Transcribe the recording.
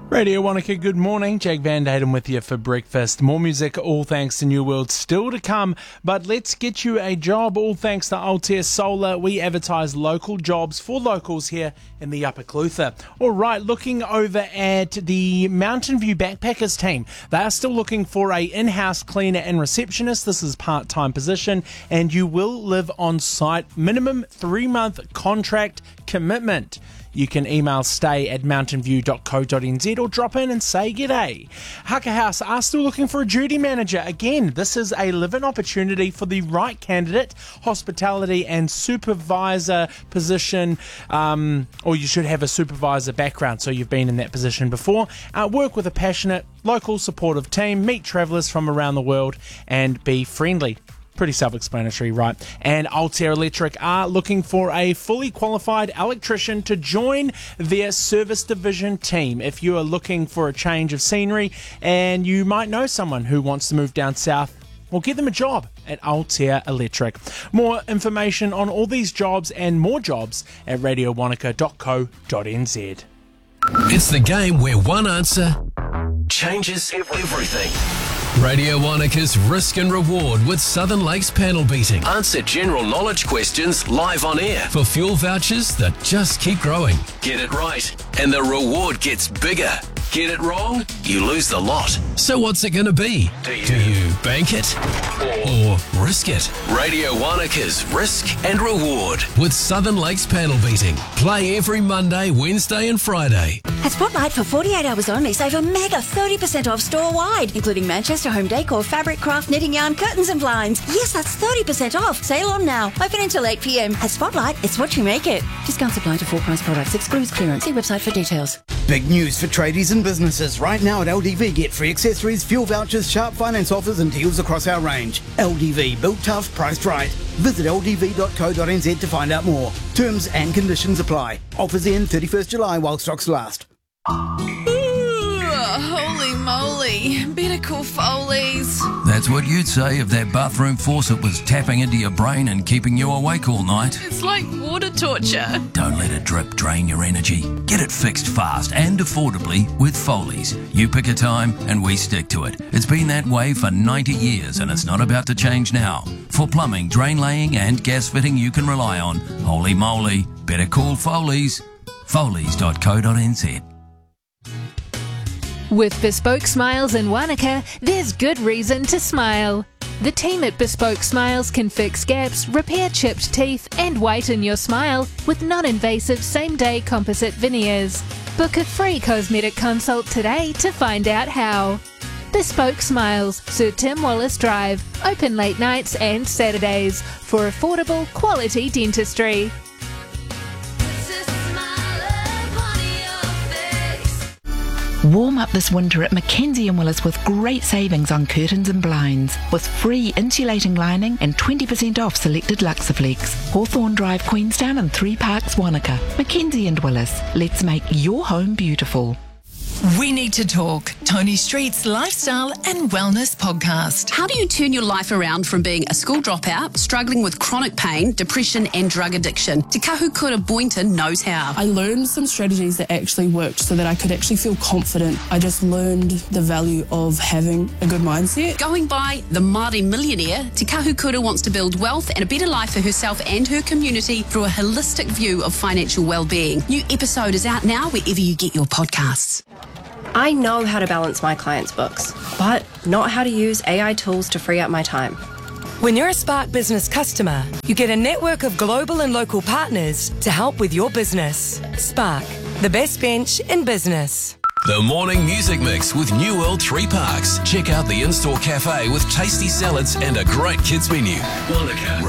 Radio Wanaka, good morning. Jake Van Daden with you for breakfast. More music, all thanks to New World, still to come. But let's get you a job, all thanks to Altair Solar. We advertise local jobs for locals here in the Upper Clutha. All right, looking over at the Mountain View Backpackers team. They are still looking for a in-house cleaner and receptionist. This is part-time position, and you will live on site. Minimum 3-month contract commitment. You can email stay@mountainview.co.nz or drop in and say g'day. Haka House are still looking for a duty manager. Again, this is a live-in opportunity for the right candidate. Hospitality and supervisor position, or you should have a supervisor background, so you've been in that position before. Work with a passionate, local, supportive team, meet travellers from around the world, and be friendly. Pretty self-explanatory, right? And Altair Electric are looking for a fully qualified electrician to join their service division team. If you are looking for a change of scenery and you might know someone who wants to move down south, well, get them a job at Altair Electric. More information on all these jobs and more jobs at radiowanaka.co.nz. It's the game where one answer changes everything. Radio Wanaka's Risk and Reward with Southern Lakes panel beating. Answer general knowledge questions live on air for fuel vouchers that just keep growing. Get it right, and the reward gets bigger. Get it wrong, you lose the lot. So what's it going to be? Do you bank it or risk it? Radio Wanaka's Risk and Reward with Southern Lakes panel beating. Play every Monday, Wednesday and Friday. At Spotlight, for 48 hours only, save a mega 30% off store-wide, including Manchester home decor, fabric, craft, knitting yarn, curtains and blinds. Yes, that's 30% off. Sale on now. Open until 8 p.m. At Spotlight, it's what you make it. Discounts apply to full-price products. Excludes clearance. See website for details. Big news for tradies and businesses. Right now at LDV, get free accessories, fuel vouchers, sharp finance offers and deals across our range. LDV, built tough, priced right. Visit ldv.co.nz to find out more. Terms and conditions apply. Offers end 31st July while stocks last. Holy moly, better call Foley's. That's what you'd say if that bathroom faucet was tapping into your brain and keeping you awake all night. It's like water torture. Don't let a drip drain your energy. Get it fixed fast and affordably with Foley's. You pick a time and we stick to it. It's been that way for 90 years and it's not about to change now. For plumbing, drain laying and gas fitting you can rely on, holy moly, better call Foley's. Foley's.co.nz. With Bespoke Smiles in Wanaka, there's good reason to smile. The team at Bespoke Smiles can fix gaps, repair chipped teeth and whiten your smile with non-invasive same-day composite veneers. Book a free cosmetic consult today to find out how. Bespoke Smiles, Sir Tim Wallace Drive, open late nights and Saturdays for affordable quality dentistry. Warm up this winter at Mackenzie & Willis with great savings on curtains and blinds, with free insulating lining and 20% off selected Luxaflex. Hawthorne Drive, Queenstown and 3 Parks, Wanaka. Mackenzie & Willis. Let's make your home beautiful. We Need to Talk, Tony Street's lifestyle and wellness podcast. How do you turn your life around from being a school dropout, struggling with chronic pain, depression and drug addiction? Te Kahukura Boynton knows how. I learned some strategies that actually worked so that I could actually feel confident. I just learned the value of having a good mindset. Going by the Māori millionaire, Te Kahukura wants to build wealth and a better life for herself and her community through a holistic view of financial well-being. New episode is out now wherever you get your podcasts. I know how to balance my clients' books, but not how to use AI tools to free up my time. When you're a Spark Business customer, you get a network of global and local partners to help with your business. Spark, the best bench in business. The morning music mix with New World 3 Parks. Check out the in-store cafe with tasty salads and a great kids menu. Wanaka.